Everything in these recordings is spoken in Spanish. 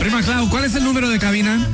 Prima Clau, ¿cuál es el número de cabina?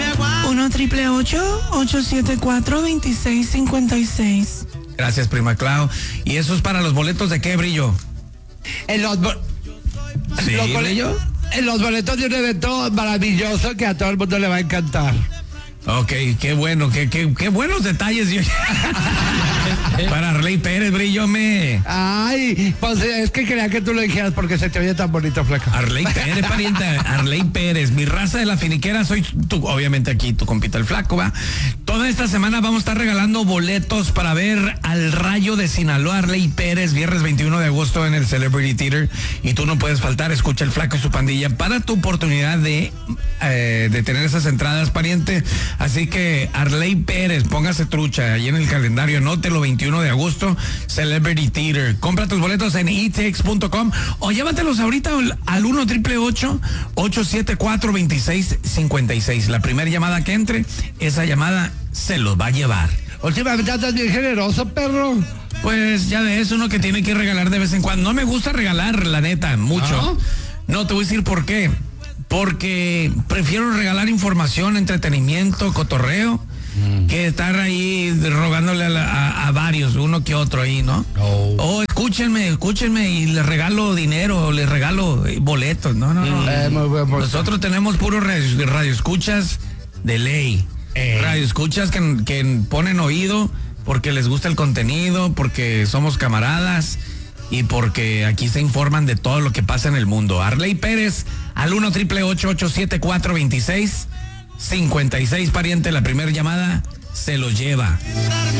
1-888-874-2656. Gracias, Prima Clau. ¿Y eso es para los boletos de qué, Brillo? En los ¿Brillo? En los boletos de un evento maravilloso que a todo el mundo le va a encantar. Ok, qué bueno, qué buenos detalles. Para Arley Pérez, Brillo, Ay, pues es que quería que tú lo dijeras porque se te oye tan bonito, flaca. Arley Pérez, pariente, Arley Pérez, mi raza de la finiquera, soy tú, obviamente aquí tu compita el flaco, ¿va? Toda esta semana vamos a estar regalando boletos para ver al Rayo de Sinaloa, Arley Pérez, viernes 21 de agosto en el Celebrity Theater, y tú no puedes faltar, escucha el flaco y su pandilla para tu oportunidad de tener esas entradas, pariente. Así que Arley Pérez, póngase trucha ahí en el calendario, anótelo, 21 de agosto, Celebrity Theater. Compra tus boletos en etix.com o llévatelos ahorita al 1-888-874-2656. La primera llamada que entre, esa llamada se los va a llevar. Últimamente andas bien generoso, perro. Pues ya ves, uno que tiene que regalar de vez en cuando. No me gusta regalar, la neta, mucho. No, te voy a decir por qué. Porque prefiero regalar información, entretenimiento, cotorreo, que estar ahí rogándole a varios, uno que otro ahí, ¿no? Oh, escúchenme y les regalo dinero, les regalo boletos. No. Nosotros tenemos puros radioescuchas de ley. Radioescuchas que ponen oído porque les gusta el contenido, porque somos camaradas y porque aquí se informan de todo lo que pasa en el mundo. Arley Pérez al 1-888-874-2656, pariente, la primera llamada se lo lleva.